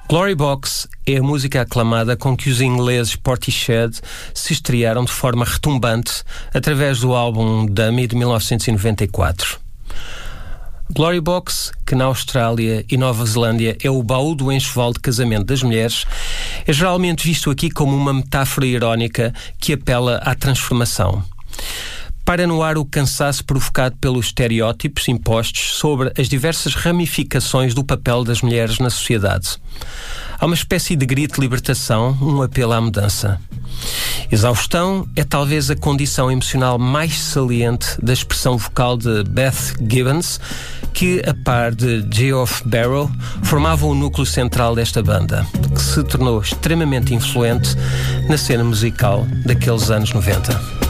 Glory Box é a música aclamada com que os ingleses Portishead se estrearam de forma retumbante através do álbum Dummy de 1994. Glory Box, que na Austrália e Nova Zelândia é o baú do enxoval de casamento das mulheres, é geralmente visto aqui como uma metáfora irónica que apela à transformação. Para no ar o cansaço provocado pelos estereótipos impostos sobre as diversas ramificações do papel das mulheres na sociedade. Há uma espécie de grito de libertação, um apelo à mudança. Exaustão é talvez a condição emocional mais saliente da expressão vocal de Beth Gibbons, que, a par de Geoff Barrow, formava o núcleo central desta banda, que se tornou extremamente influente na cena musical daqueles anos 90.